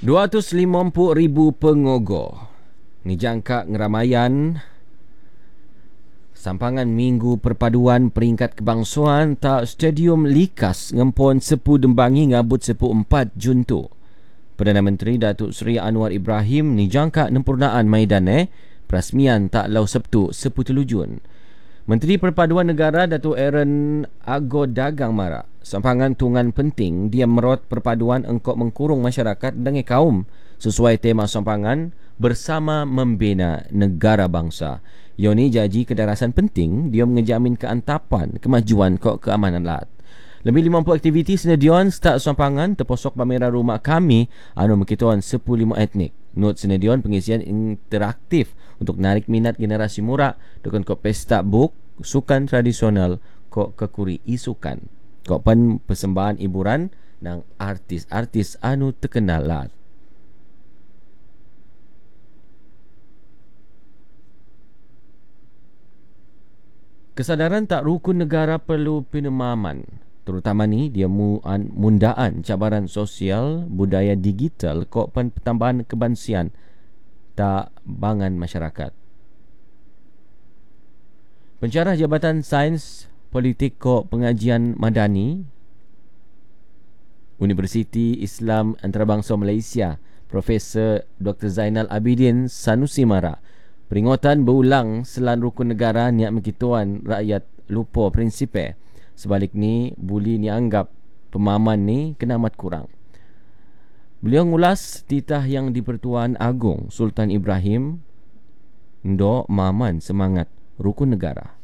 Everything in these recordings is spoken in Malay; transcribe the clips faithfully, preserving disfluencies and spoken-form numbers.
dua ratus lima puluh ribu pengogo ni jangka ngeramaian sampangan Minggu Perpaduan Peringkat Kebangsuan tak Stadium Likas ngempon Sepu Dembangi ngabut Sepu empat Jun tu. Perdana Menteri Datuk Seri Anwar Ibrahim ni jangka nempurnaan maidan eh perasmian tak lau Sabtu Sepu telu Jun. Menteri Perpaduan Negara Datuk Aaron Ago Dagang Mara sampangan tungan penting dia merot perpaduan engkau mengkurung masyarakat dengan kaum sesuai tema sampangan bersama membina negara bangsa. Yoni janji kedarasan penting dia mengejamin keantapan kemajuan kok keamanan lahat. Lebih lima puluh aktiviti senedion start sampangan terposok pameran rumah kami anu mengkituan sepuluh lima etnik. Not senedion pengisian interaktif untuk narik minat generasi muda dengan kok pesta book, sukan tradisional kok kekuri isukan. Kok pen persembahan hiburan nang artis-artis anu terkenal lahat. Kesadaran tak rukun negara perlu penemaman. Terutama ni dia mundaan cabaran sosial budaya digital kok pen pertambahan kebansian tak bangan masyarakat. Pensyarah Jabatan Sains Politik kok Pengajian Madani Universiti Islam Antarabangsa Malaysia Profesor Doktor Zainal Abidin Sanusi Mara peringatan berulang selan rukun negara niat mengkituan rakyat lupa prinsipe. Sebalik ni buli ni anggap pemahaman ni kena amat kurang. Beliau ngulas titah yang di-Pertuan Agong Sultan Ibrahim ndo maman semangat rukun negara.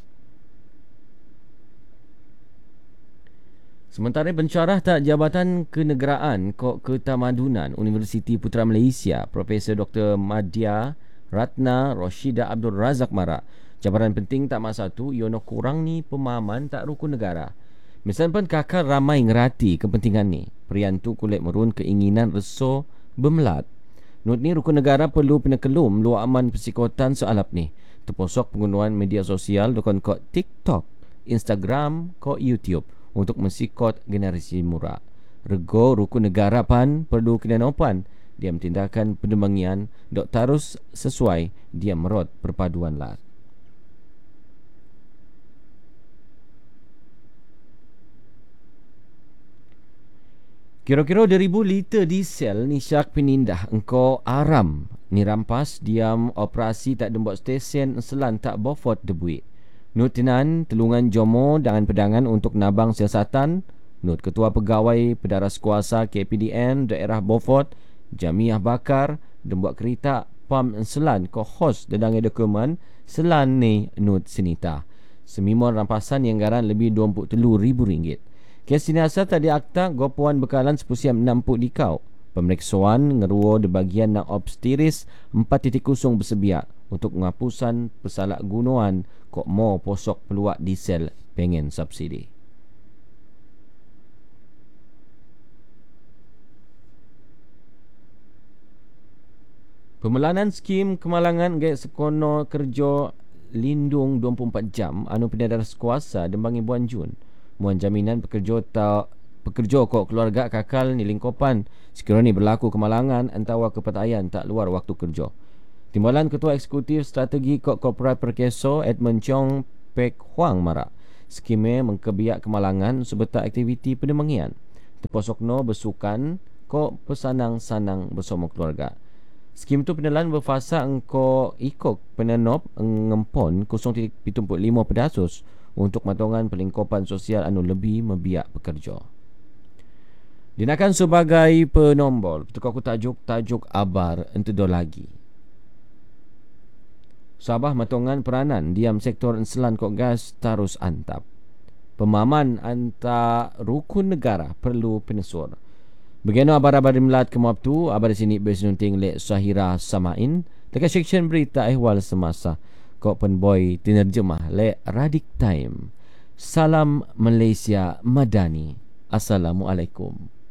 Sementara pensyarah tak Jabatan Kenegaraan kok Ketamadunan Universiti Putra Malaysia Profesor Doktor Madya Ratna Roshida Abdul Razak Mara cabaran penting tak masa tu yono kurang ni pemahaman tak rukun negara. Misal pun kakak ramai ngerati kepentingan ni. Perian tu kulit merun keinginan reso bemelat. Not ni rukun negara perlu penekelum luar aman persikotan soalap ni. Terposok penggunaan media sosial dokon kok TikTok, Instagram, kok YouTube untuk mensikot generasi muda. Rego rukun negara pan perlu kena nopan. Dia tindakan pendembangian dok tarus sesuai dia merot perpaduan lahat. Kira-kira dua ribu liter diesel ni syak penindah engkau aram ni rampas diam operasi tak dembuat stesen selan tak bofot debuit. Nut tenan telungan jomo dengan pedangan untuk nabang siasatan. Nut Ketua Pegawai Pedaras Kuasa K P D N daerah Beaufort Jamiah Bakar dembuat kereta pam selan ko hos dedang dokumen selan ni nut senita. Semimon rampasan yang garan lebih dua puluh tiga ribu ringgit. Kes ini asal tadi akta gopuan bekalan sepusiam enam puluh dikau. Pemeriksaan ngeruo di bagian nak obstiris empat titik kosong bersebiak untuk penghapusan pesalak gunuan kok mo posok peluak diesel pengen subsidi. Pemelanan skim kemalangan gaya sekono kerja lindung dua puluh empat jam anu pedaras kuasa Dembangi Buan Jun. Muan jaminan pekerja tak pekerja kok keluarga kakal ni lingkupan sekiranya berlaku kemalangan antawa kepatayan tak luar waktu kerja. Timbalan Ketua Eksekutif Strategi Kok Korporat Perkeso Edmund Chong Pek Huang Mara skime mengkebiak kemalangan sebetar aktiviti pendembangian. Terposokno bersukan kok pesanang-sanang bersama keluarga. Skim tu penelan berfasa engko ikut penenop ngempon kosong titik tujuh lima pedasus untuk matongan pelingkupan sosial anu lebih membiak pekerja. Dinakan sebagai penombol tukar tajuk-tajuk abar entedo lagi. Sabah matongan peranan diam sektor enselan kok gas tarus antap. Pemahaman anta rukun negara perlu penesur. Begino abar-abar melat kemuap tu, abar di sini bersenunting le Sahira Samain, dekat section berita ehwal semasa. Kok penboy tinerjemah le Radik Time. Salam Malaysia Madani. Assalamualaikum.